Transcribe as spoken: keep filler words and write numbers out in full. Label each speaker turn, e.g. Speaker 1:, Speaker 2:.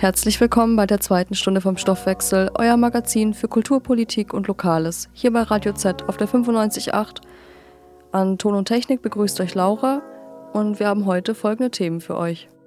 Speaker 1: Herzlich willkommen bei der zweiten Stunde vom Stoffwechsel, euer Magazin für Kultur, Politik und Lokales, hier bei Radio Z auf der fünfundneunzig Komma acht. An Ton und Technik begrüßt euch Laura und wir haben heute folgende Themen für euch.